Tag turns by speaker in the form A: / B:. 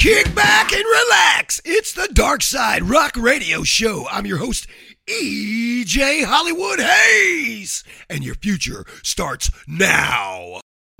A: Kick back and relax. It's the Dark Side Rock Radio Show. I'm your host, EJ Hollywood Hayes. And your future starts now.